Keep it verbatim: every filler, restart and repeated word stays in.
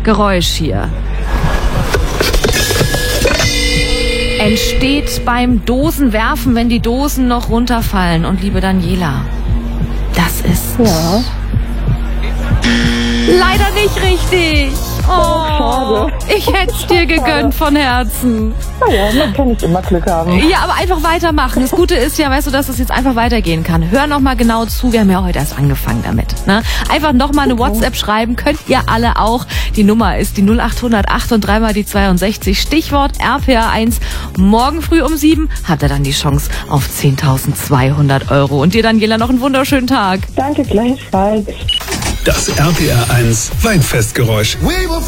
Geräusch hier entsteht beim Dosenwerfen, wenn die Dosen noch runterfallen. Und liebe Daniela, das ist Ja. leider nicht richtig. Oh, schade. Ich hätte es dir gegönnt von Herzen. Naja, man kann nicht immer Glück haben. Ja, aber einfach weitermachen. Das Gute ist ja, weißt du, dass es jetzt einfach weitergehen kann. Hör noch mal genau zu. Wir haben ja heute erst angefangen damit. Ne? Einfach noch mal eine WhatsApp schreiben. Könnt ihr alle auch. Die Nummer ist die null acht null acht und dreimal die zweiundsechzig. Stichwort R P R eins. Morgen früh um sieben habt ihr dann die Chance auf zehntausendzweihundert Euro. Und dir, Daniela, noch einen wunderschönen Tag. Danke gleichfalls. Das R P R eins Weinfestgeräusch.